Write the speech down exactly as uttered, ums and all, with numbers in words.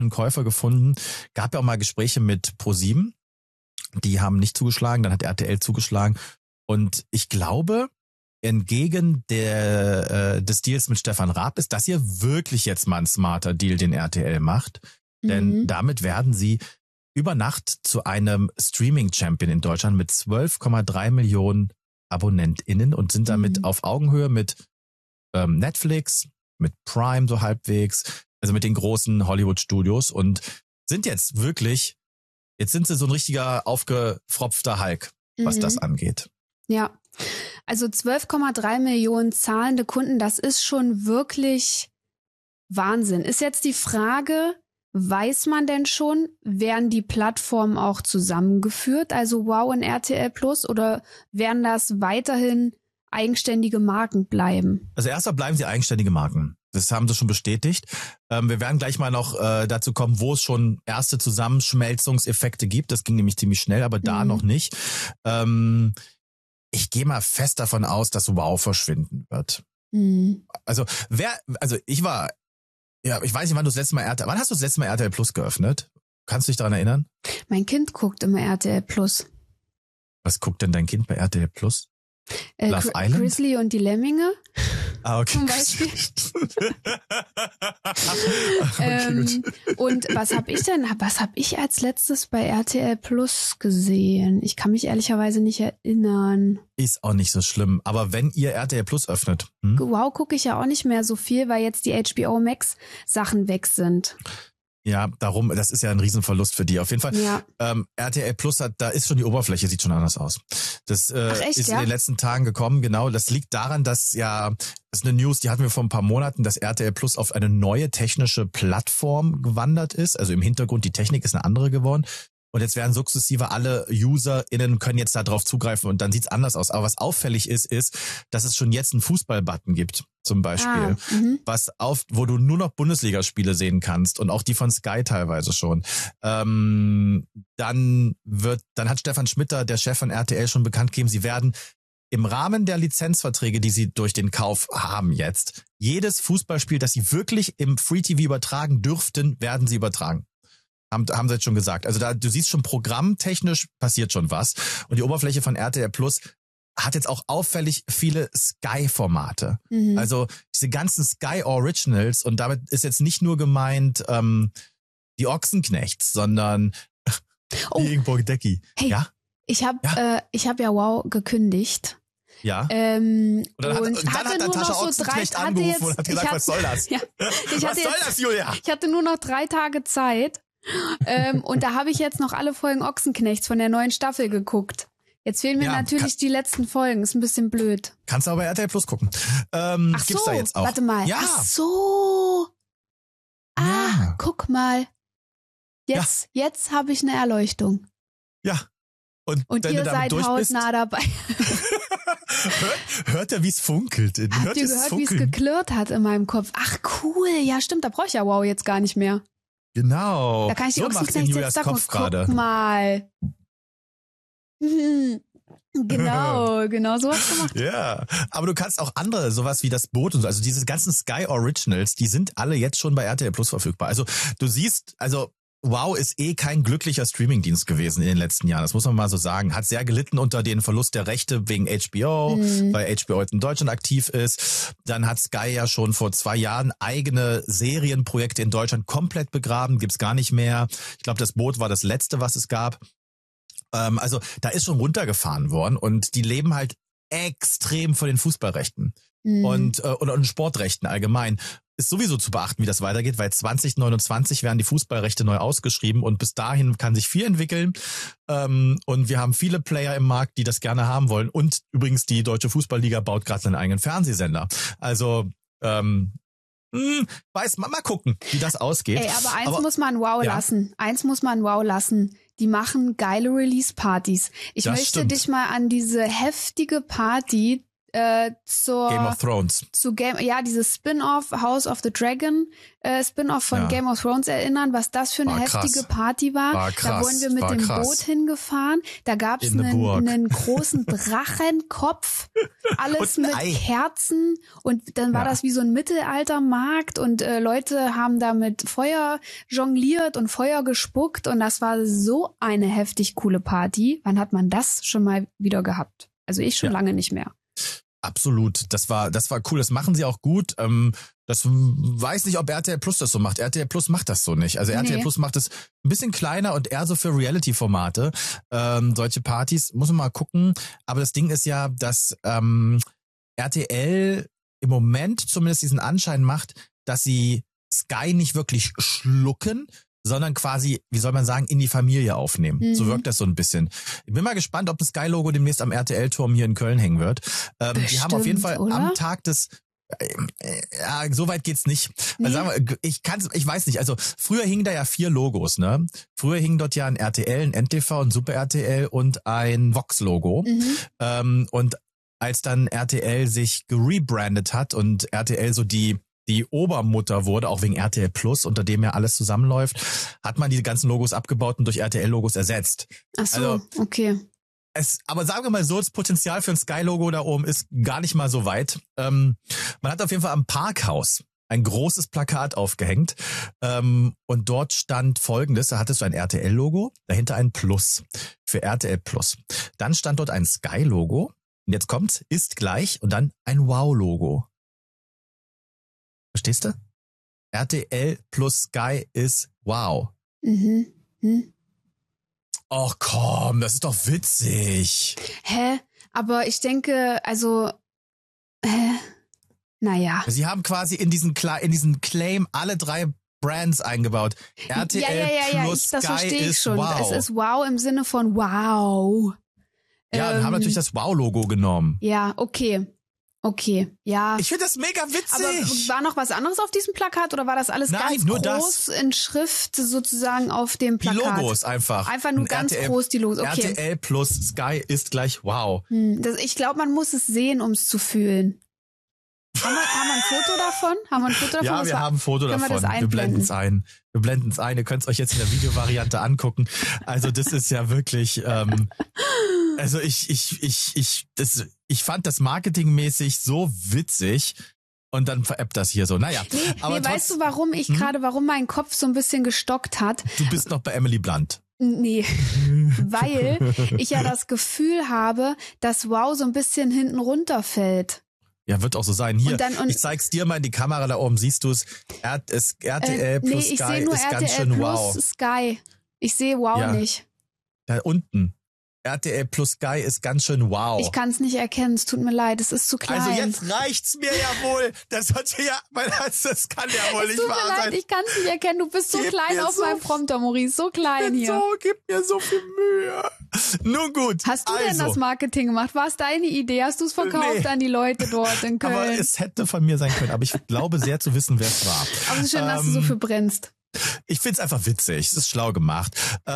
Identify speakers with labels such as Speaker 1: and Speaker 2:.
Speaker 1: einen Käufer gefunden. Gab ja auch mal Gespräche mit ProSieben. Die haben nicht zugeschlagen, dann hat R T L zugeschlagen. Und ich glaube, entgegen der, äh, des Deals mit Stefan Raab ist das hier wirklich jetzt mal ein smarter Deal, den R T L macht. Mhm. Denn damit werden sie über Nacht zu einem Streaming-Champion in Deutschland mit zwölf Komma drei Millionen AbonnentInnen und sind damit mhm. auf Augenhöhe mit ähm, Netflix, mit Prime so halbwegs, also mit den großen Hollywood-Studios und sind jetzt wirklich, jetzt sind sie so ein richtiger aufgefropfter Hulk, was mhm. das angeht.
Speaker 2: Ja, also zwölf Komma drei Millionen zahlende Kunden, das ist schon wirklich Wahnsinn. Ist jetzt die Frage, weiß man denn schon, werden die Plattformen auch zusammengeführt, also WOW und R T L Plus, oder werden das weiterhin eigenständige Marken bleiben?
Speaker 1: Also erstmal bleiben sie eigenständige Marken. Das haben sie schon bestätigt. Ähm, wir werden gleich mal noch äh, dazu kommen, wo es schon erste Zusammenschmelzungseffekte gibt. Das ging nämlich ziemlich schnell, aber da mhm. noch nicht. Ähm, ich gehe mal fest davon aus, dass WOW verschwinden wird. Mhm. Also wer, also ich war, ja, ich weiß nicht, wann du das letzte Mal R T L, wann hast du das letzte Mal R T L Plus geöffnet? Kannst du dich daran erinnern?
Speaker 2: Mein Kind guckt immer R T L Plus.
Speaker 1: Was guckt denn dein Kind bei R T L Plus?
Speaker 2: Äh,
Speaker 1: Love
Speaker 2: Gr-
Speaker 1: Island?
Speaker 2: Grizzly und die Lemminge.
Speaker 1: Ah, okay.
Speaker 2: Zum Beispiel. okay, ähm, und was habe ich denn, was habe ich als letztes bei R T L Plus gesehen? Ich kann mich ehrlicherweise nicht erinnern.
Speaker 1: Ist auch nicht so schlimm. Aber wenn ihr R T L Plus öffnet. Hm?
Speaker 2: Wow, gucke ich ja auch nicht mehr so viel, weil jetzt die H B O Max Sachen weg sind.
Speaker 1: Ja, darum, das ist ja ein Riesenverlust für die. Auf jeden Fall,
Speaker 2: ja.
Speaker 1: ähm, R T L Plus hat, da ist schon die Oberfläche, sieht schon anders aus. Das äh,
Speaker 2: Ach, echt,
Speaker 1: ist
Speaker 2: ja?
Speaker 1: in den letzten Tagen gekommen, genau. Das liegt daran, dass ja, das ist eine News, die hatten wir vor ein paar Monaten, dass R T L Plus auf eine neue technische Plattform gewandert ist. Also im Hintergrund, die Technik ist eine andere geworden. Und jetzt werden sukzessive alle UserInnen können jetzt da drauf zugreifen und dann sieht's anders aus. Aber was auffällig ist, ist, dass es schon jetzt einen Fußball-Button gibt, zum Beispiel,
Speaker 2: ah,
Speaker 1: was auf, wo du nur noch Bundesligaspiele sehen kannst und auch die von Sky teilweise schon. Ähm, dann wird, dann hat Stefan Schmitter, der Chef von R T L, schon bekannt gegeben, sie werden im Rahmen der Lizenzverträge, die sie durch den Kauf haben jetzt, jedes Fußballspiel, das sie wirklich im Free-T V übertragen dürften, werden sie übertragen. Haben, haben sie jetzt schon gesagt. Also da, du siehst schon, programmtechnisch passiert schon was. Und die Oberfläche von R T L Plus hat jetzt auch auffällig viele Sky-Formate. Mhm. Also diese ganzen Sky Originals, und damit ist jetzt nicht nur gemeint ähm, die Ochsenknechts, sondern
Speaker 2: oh.
Speaker 1: Ingeborg Decki.
Speaker 2: Hey,
Speaker 1: ja?
Speaker 2: ich habe
Speaker 1: ja?
Speaker 2: äh, ich hab ja WOW gekündigt.
Speaker 1: Ja.
Speaker 2: Ähm,
Speaker 1: und dann hat,
Speaker 2: und
Speaker 1: und dann
Speaker 2: hatte
Speaker 1: hat
Speaker 2: nur
Speaker 1: Natascha
Speaker 2: noch so drei,
Speaker 1: Ochsenknecht angerufen
Speaker 2: jetzt,
Speaker 1: und hat gesagt,
Speaker 2: hab,
Speaker 1: was soll das?
Speaker 2: Ja, ich
Speaker 1: was soll
Speaker 2: jetzt,
Speaker 1: das, Julia?
Speaker 2: Ich hatte nur noch drei Tage Zeit. ähm, und da habe ich jetzt noch alle Folgen Ochsenknechts von der neuen Staffel geguckt. Jetzt fehlen mir
Speaker 1: ja,
Speaker 2: natürlich
Speaker 1: kann,
Speaker 2: die letzten Folgen. Ist ein bisschen blöd.
Speaker 1: Kannst du aber bei R T L Plus gucken. Ähm,
Speaker 2: Ach
Speaker 1: gibt's
Speaker 2: so,
Speaker 1: da jetzt auch.
Speaker 2: warte mal.
Speaker 1: Ja.
Speaker 2: Ach so. Ah,
Speaker 1: ja.
Speaker 2: guck mal. Jetzt, ja. jetzt habe ich eine Erleuchtung.
Speaker 1: Ja. Und,
Speaker 2: und ihr seid hautnah dabei.
Speaker 1: hört, hört ihr, wie es funkelt?
Speaker 2: Habt
Speaker 1: hört
Speaker 2: ihr gehört, wie es geklirrt hat in meinem Kopf? Ach cool, ja stimmt, da brauche ich ja WOW jetzt gar nicht mehr.
Speaker 1: Genau.
Speaker 2: Da kann ich die
Speaker 1: so
Speaker 2: Ochsenknechts jetzt da
Speaker 1: Kopf gerade.
Speaker 2: Guck mal. Hm. Genau, genau so hast du gemacht.
Speaker 1: Ja, aber du kannst auch andere, sowas wie das Boot und so, also diese ganzen Sky Originals, die sind alle jetzt schon bei R T L Plus verfügbar. Also du siehst, also WOW ist eh kein glücklicher Streamingdienst gewesen in den letzten Jahren. Das muss man mal so sagen. Hat sehr gelitten unter den Verlust der Rechte wegen H B O, mhm. weil H B O jetzt in Deutschland aktiv ist. Dann hat Sky ja schon vor zwei Jahren eigene Serienprojekte in Deutschland komplett begraben. Gibt's gar nicht mehr. Ich glaube, das Boot war das letzte, was es gab. Ähm, also da ist schon runtergefahren worden und die leben halt extrem von den Fußballrechten mhm. und, äh, und, und Sportrechten allgemein. Ist sowieso zu beachten, wie das weitergeht, weil zwanzig neunundzwanzig werden die Fußballrechte neu ausgeschrieben und bis dahin kann sich viel entwickeln. Ähm, und wir haben viele Player im Markt, die das gerne haben wollen. Und übrigens die Deutsche Fußballliga baut gerade seinen eigenen Fernsehsender. Also ähm, hm, weiß man mal gucken, wie das ausgeht.
Speaker 2: Ey, aber eins
Speaker 1: aber,
Speaker 2: muss man wow
Speaker 1: ja.
Speaker 2: lassen. Eins muss man wow lassen. Die machen geile Release-Partys. Ich
Speaker 1: das
Speaker 2: möchte
Speaker 1: stimmt.
Speaker 2: dich mal an diese heftige Party äh, zur
Speaker 1: Game of Thrones.
Speaker 2: zu Game, ja, dieses Spin-off House of the Dragon äh, Spin-off von
Speaker 1: Ja.
Speaker 2: Game of Thrones erinnern, was das für eine
Speaker 1: War
Speaker 2: heftige
Speaker 1: krass.
Speaker 2: Party war.
Speaker 1: War
Speaker 2: Da
Speaker 1: krass,
Speaker 2: wurden wir mit
Speaker 1: war
Speaker 2: dem
Speaker 1: krass.
Speaker 2: Boot hingefahren. Da gab es
Speaker 1: In der
Speaker 2: einen,
Speaker 1: Burg.
Speaker 2: einen großen Drachenkopf, alles
Speaker 1: Und ein
Speaker 2: mit
Speaker 1: Ei.
Speaker 2: Kerzen und dann war
Speaker 1: Ja.
Speaker 2: das wie so ein Mittelaltermarkt und äh, Leute haben da mit Feuer jongliert und Feuer gespuckt und das war so eine heftig coole Party. Wann hat man das schon mal wieder gehabt? Also ich schon
Speaker 1: Ja.
Speaker 2: lange nicht mehr.
Speaker 1: Absolut, das war das war cool, das machen sie auch gut. Ähm, das weiß nicht, ob R T L Plus das so macht. R T L Plus macht das so nicht. Also R T L
Speaker 2: Nee.
Speaker 1: Plus macht es ein bisschen kleiner und eher so für Reality-Formate. Ähm, solche Partys, muss man mal gucken. Aber das Ding ist ja, dass ähm, R T L im Moment zumindest diesen Anschein macht, dass sie Sky nicht wirklich schlucken, sondern quasi, wie soll man sagen, in die Familie aufnehmen.
Speaker 2: Mhm.
Speaker 1: So wirkt das so ein bisschen. Ich bin mal gespannt, ob das Sky-Logo demnächst am R T L-Turm hier in Köln hängen wird. Ähm, die haben auf jeden Fall
Speaker 2: Bestimmt, oder?
Speaker 1: am Tag des äh, ja, so weit geht's nicht.
Speaker 2: Nee.
Speaker 1: Also sagen wir, ich kann's, ich weiß nicht. Also früher hingen da ja vier Logos, ne? Früher hing dort ja ein R T L, ein N T V, ein Super R T L und ein Vox-Logo.
Speaker 2: Mhm.
Speaker 1: Ähm, und als dann R T L sich gerebrandet hat und R T L so die die Obermutter wurde, auch wegen R T L Plus, unter dem ja alles zusammenläuft, hat man die ganzen Logos abgebaut und durch R T L-Logos ersetzt.
Speaker 2: Ach so,
Speaker 1: Also-
Speaker 2: okay.
Speaker 1: Es, aber sagen wir mal so, das Potenzial für ein Sky-Logo da oben ist gar nicht mal so weit. Ähm, man hat auf jeden Fall am Parkhaus ein großes Plakat aufgehängt ähm, und dort stand Folgendes, da hattest du ein R T L-Logo, dahinter ein Plus für R T L Plus. Dann stand dort ein Sky-Logo und jetzt kommt's, ist gleich und dann ein Wow-Logo. Verstehst du? R T L plus Sky ist wow.
Speaker 2: Mhm. Hm.
Speaker 1: Och komm, das ist doch witzig.
Speaker 2: Hä? Aber ich denke, also, hä? Naja.
Speaker 1: Sie haben quasi in diesen, Kla- in diesen Claim alle drei Brands eingebaut. R T L
Speaker 2: ja, ja, ja, ja,
Speaker 1: plus
Speaker 2: ich, das
Speaker 1: Sky
Speaker 2: verstehe ich
Speaker 1: ist
Speaker 2: schon.
Speaker 1: wow.
Speaker 2: Es ist wow im Sinne von wow.
Speaker 1: ja, und
Speaker 2: ähm,
Speaker 1: haben natürlich das Wow-Logo genommen.
Speaker 2: Ja, okay. Okay, ja.
Speaker 1: Ich finde das mega witzig.
Speaker 2: Aber war noch was anderes auf diesem Plakat oder war das alles
Speaker 1: Nein,
Speaker 2: ganz
Speaker 1: nur
Speaker 2: groß
Speaker 1: das.
Speaker 2: in Schrift sozusagen auf dem
Speaker 1: die
Speaker 2: Plakat?
Speaker 1: Logos einfach.
Speaker 2: Einfach nur
Speaker 1: Und
Speaker 2: ganz
Speaker 1: R T L,
Speaker 2: groß die Logos. Okay.
Speaker 1: R T L plus Sky ist gleich wow.
Speaker 2: Hm, das, ich glaube, man muss es sehen, um es zu fühlen. Haben wir, haben wir ein Foto davon? Haben wir ein Foto davon?
Speaker 1: Ja,
Speaker 2: Was
Speaker 1: wir
Speaker 2: war-
Speaker 1: haben ein Foto
Speaker 2: können wir
Speaker 1: davon.
Speaker 2: das
Speaker 1: Wir blenden
Speaker 2: einblenden?
Speaker 1: es ein. Wir blenden es ein. Ihr könnt es euch jetzt in der Videovariante angucken. Also das ist ja wirklich, ähm, also ich, ich, ich, ich, das, ich fand das marketingmäßig so witzig und dann veräppt das hier so. Naja,
Speaker 2: Nee,
Speaker 1: aber
Speaker 2: nee
Speaker 1: trotz,
Speaker 2: weißt du, warum ich
Speaker 1: Hm?
Speaker 2: gerade, warum mein Kopf so ein bisschen gestockt hat?
Speaker 1: du bist noch bei Emily Blunt.
Speaker 2: Nee, weil ich ja das Gefühl habe, dass Wow so ein bisschen hinten runterfällt.
Speaker 1: Ja, wird auch so sein. Hier,
Speaker 2: Und dann- und-
Speaker 1: ich zeig's dir mal in die Kamera, da oben siehst du es. R T L
Speaker 2: Äh,
Speaker 1: plus
Speaker 2: nee, ich
Speaker 1: Sky
Speaker 2: sehe nur
Speaker 1: ist
Speaker 2: R T
Speaker 1: ganz
Speaker 2: L
Speaker 1: schön
Speaker 2: plus
Speaker 1: wow.
Speaker 2: Sky. Ich sehe Wow
Speaker 1: Ja.
Speaker 2: nicht.
Speaker 1: Da unten. R T L plus Sky ist ganz schön wow.
Speaker 2: Ich kann es nicht erkennen, es tut mir leid, es ist zu klein.
Speaker 1: Also jetzt reicht's mir ja wohl. Das hat ja, das kann ja wohl
Speaker 2: es
Speaker 1: nicht
Speaker 2: tut mir
Speaker 1: wahr
Speaker 2: leid,
Speaker 1: sein.
Speaker 2: ich kann es nicht erkennen, du bist so
Speaker 1: Gib
Speaker 2: klein
Speaker 1: mir
Speaker 2: auf
Speaker 1: so
Speaker 2: meinem Prompter, Maurice, so klein hier.
Speaker 1: So, gib mir so viel Mühe. Nun gut.
Speaker 2: Hast du
Speaker 1: also,
Speaker 2: denn das Marketing gemacht? War es deine Idee? Hast du es verkauft
Speaker 1: Nee.
Speaker 2: an die Leute dort in Köln?
Speaker 1: Aber es hätte von mir sein können. Aber ich glaube sehr zu wissen, wer es war.
Speaker 2: Aber es ist schön, dass du so
Speaker 1: Ähm,
Speaker 2: für brennst.
Speaker 1: Ich find's einfach witzig. Es ist schlau gemacht.